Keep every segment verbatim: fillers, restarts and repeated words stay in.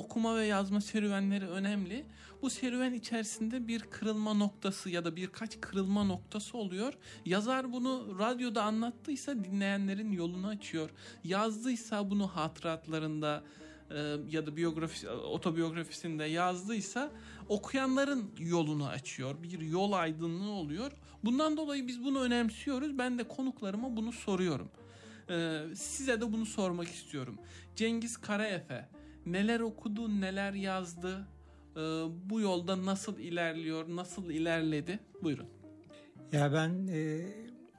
okuma ve yazma serüvenleri önemli. Bu serüven içerisinde bir kırılma noktası ya da birkaç kırılma noktası oluyor. Yazar bunu radyoda anlattıysa dinleyenlerin yolunu açıyor. Yazdıysa bunu hatıratlarında e, ya da biyografi, otobiyografisinde yazdıysa okuyanların yolunu açıyor. Bir yol aydınlığı oluyor. Bundan dolayı biz bunu önemsiyoruz. Ben de konuklarıma bunu soruyorum. Ee, size de bunu sormak istiyorum. Cengiz Karaefe neler okudu, neler yazdı, ee, bu yolda nasıl ilerliyor, nasıl ilerledi? Buyurun. Ya ben e, e,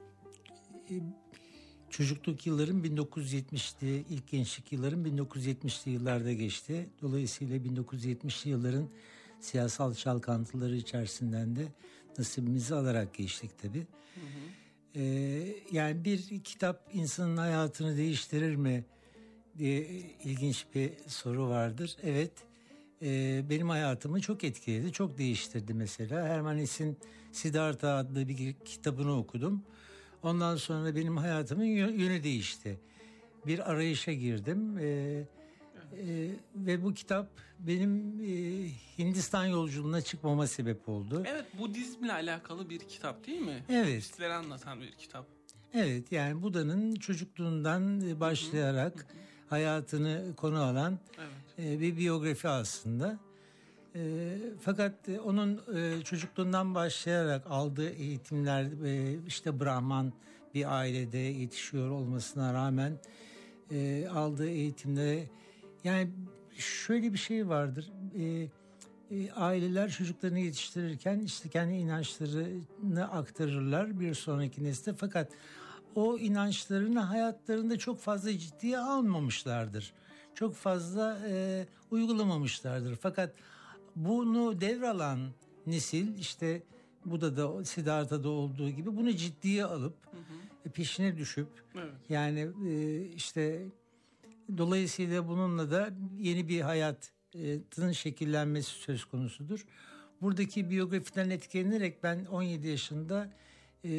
çocukluk yıllarım bin dokuz yüz yetmişli, ilk gençlik yıllarım bin dokuz yüz yetmişli yıllarda geçti. Dolayısıyla bin dokuz yüz yetmişli yılların siyasal çalkantıları içerisinden de nasibimizi alarak geçtik tabii. Hı hı. Ee, yani bir kitap insanın hayatını değiştirir mi diye ilginç bir soru vardır. Evet, e, benim hayatımı çok etkiledi, çok değiştirdi mesela. Hermann Hesse'in Siddhartha adlı bir kitabını okudum. Ondan sonra benim hayatımın yönü değişti. Bir arayışa girdim. Ee, Ee, ve bu kitap benim e, Hindistan yolculuğuna çıkmama sebep oldu. Evet, Budizmle alakalı bir kitap değil mi? Evet. Budistleri anlatan bir kitap. Evet, yani Buda'nın çocukluğundan başlayarak hı hı. hayatını konu alan evet. e, bir biyografi aslında. E, fakat onun e, çocukluğundan başlayarak aldığı eğitimler e, işte Brahman bir ailede yetişiyor olmasına rağmen e, aldığı eğitimlere yani şöyle bir şey vardır. E, e, aileler çocuklarını yetiştirirken işte kendi inançlarını aktarırlar bir sonraki nesle. Fakat o inançlarını hayatlarında çok fazla ciddiye almamışlardır. Çok fazla e, uygulamamışlardır. Fakat bunu devralan nesil işte Buda'da, Siddhartha'da olduğu gibi bunu ciddiye alıp hı hı. peşine düşüp evet. yani e, işte dolayısıyla bununla da yeni bir hayatın şekillenmesi söz konusudur. Buradaki biyografiden etkilenerek ben on yedi yaşında e,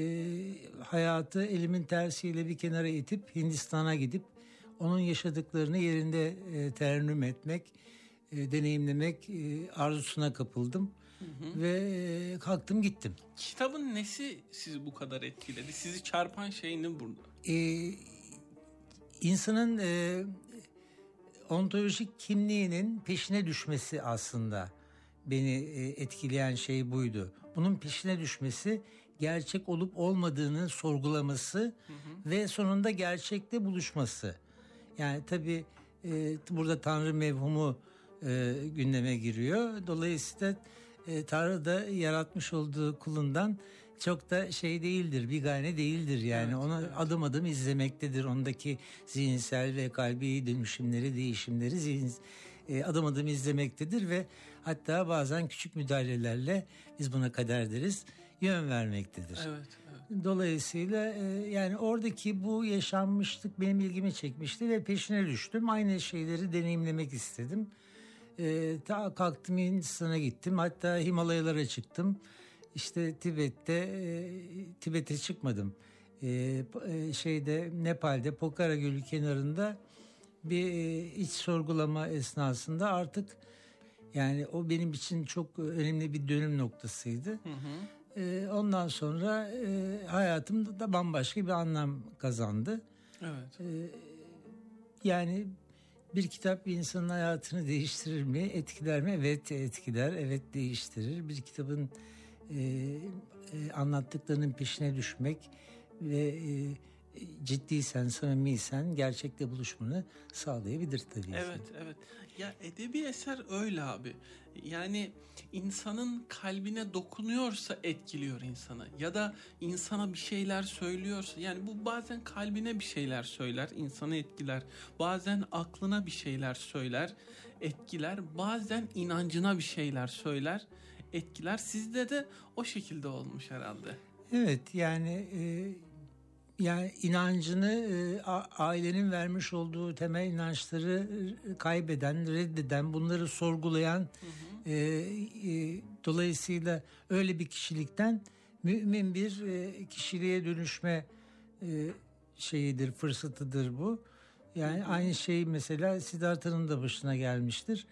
hayatı elimin tersiyle bir kenara itip Hindistan'a gidip onun yaşadıklarını yerinde e, terennüm etmek, e, deneyimlemek e, arzusuna kapıldım. Hı hı. Ve e, kalktım gittim. Kitabın nesi sizi bu kadar etkiledi? Sizi çarpan şey ne burada? Eee İnsanın e, ontolojik kimliğinin peşine düşmesi aslında beni e, etkileyen şey buydu. Bunun peşine düşmesi, gerçek olup olmadığını sorgulaması hı hı. ve sonunda gerçekle buluşması. Yani tabii e, burada Tanrı mevhumu e, gündeme giriyor. Dolayısıyla e, Tanrı da yaratmış olduğu kulundan çok da şey değildir, bigane değildir yani. Evet, onu evet. adım adım izlemektedir. Ondaki zihinsel ve kalbi dönüşümleri, değişimleri zihin, e, adım adım izlemektedir ve hatta bazen küçük müdahalelerle biz buna kader deriz, yön vermektedir. Evet, evet. Dolayısıyla e, yani oradaki bu yaşanmışlık benim ilgimi çekmişti ve peşine düştüm. Aynı şeyleri deneyimlemek istedim. E, ta kalktım Hindistan'a gittim, hatta Himalayalara çıktım. İşte Tibet'te e, Tibet'e çıkmadım. E, e, şeyde Nepal'de Pokhara Gölü kenarında bir e, iç sorgulama esnasında artık yani o benim için çok önemli bir dönüm noktasıydı. Hı hı. E, ondan sonra e, hayatımda da bambaşka bir anlam kazandı. Evet. E, yani bir kitap bir insanın hayatını değiştirir mi? Etkiler mi? Evet etkiler. Evet değiştirir. Bir kitabın e, e, anlattıklarının peşine düşmek ve e, ciddiysen, samimiysen gerçekle buluşmanı sağlayabilir tabii. Evet, evet. Ya edebi eser öyle abi. Yani insanın kalbine dokunuyorsa etkiliyor insanı. Ya da insana bir şeyler söylüyorsa, yani bu bazen kalbine bir şeyler söyler, insanı etkiler. Bazen aklına bir şeyler söyler, etkiler. Bazen inancına bir şeyler söyler, etkiler. Sizde de o şekilde olmuş herhalde. Evet, yani e, yani inancını e, ailenin vermiş olduğu temel inançları e, kaybeden, reddeden, bunları sorgulayan, hı hı. E, e, dolayısıyla öyle bir kişilikten mümin bir e, kişiliğe dönüşme e, şeyidir, fırsatıdır bu. Yani hı hı. Aynı şey mesela Siddhartha'nın da başına gelmiştir.